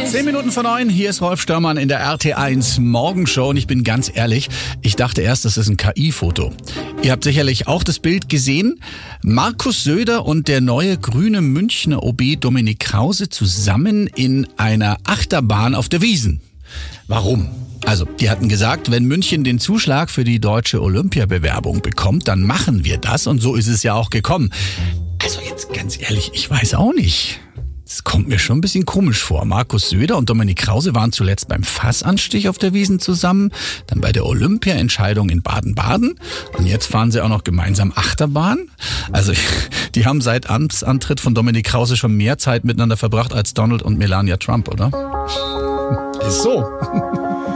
10:09, hier ist Rolf Störmann in der RT1 Morgenshow und ich bin ganz ehrlich, ich dachte erst, das ist ein KI-Foto. Ihr habt sicherlich auch das Bild gesehen. Markus Söder und der neue grüne Münchner OB Dominik Krause zusammen in einer Achterbahn auf der Wiesn. Warum? Also, die hatten gesagt, wenn München den Zuschlag für die deutsche Olympiabewerbung bekommt, dann machen wir das und so ist es ja auch gekommen. Also jetzt ganz ehrlich, ich weiß auch nicht. Es kommt mir schon ein bisschen komisch vor. Markus Söder und Dominik Krause waren zuletzt beim Fassanstich auf der Wiesn zusammen, dann bei der Olympia-Entscheidung in Baden-Baden und jetzt fahren sie auch noch gemeinsam Achterbahn. Also die haben seit Amtsantritt von Dominik Krause schon mehr Zeit miteinander verbracht als Donald und Melania Trump, oder? Ist so.